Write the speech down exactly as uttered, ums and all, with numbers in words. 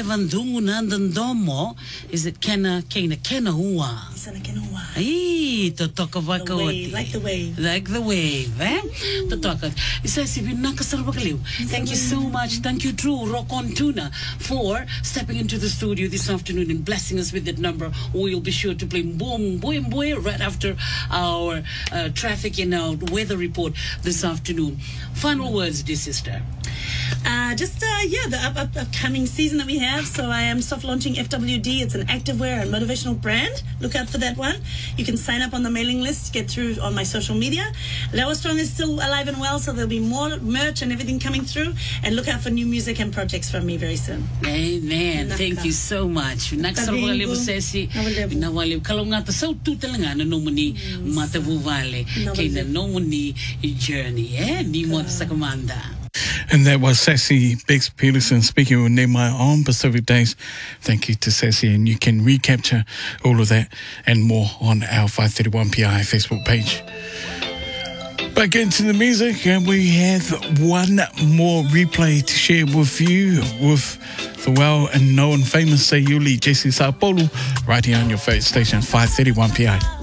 Vandungu Nandandomo. Is it Kena Kena Kena Hua? Sana Kenua. Ay, to talk about The wave, like the wave. Like the wave, eh? To talk about. Thank you so much. Thank you, Drew Rock on Tuna, for stepping into the studio this afternoon and blessing us with that number. We'll be sure to play Boom Boom Boom right after our uh, traffic and our weather report this afternoon. Final words, dear sister. Uh, just, uh, yeah, the up, up, upcoming season that we have. So I am soft launching F W D. It's an activewear and motivational brand. Look out for that one. You can sign up on the mailing list, get through on my social media. Lower Strong is still alive and well, so there'll be more merch and everything coming through. And look out for new music and projects from me very soon. Amen. Naka. Thank you so much. Naksarwale Sesi. Nawale kalongata so tutalanga no muni matavuvale. Kaya no muni journey. Eh? Ni mo sa kamanda. And that was Sassy Bex Peterson speaking with Nehemiah on Pacific Days. Thank you to Sassy, and you can recapture all of that and more on our five thirty-one P I Facebook page. Back into the music, and we have one more replay to share with you with the well and known famous Sayuli Jesse Sao Paulo right here on your favorite station, five thirty-one P I.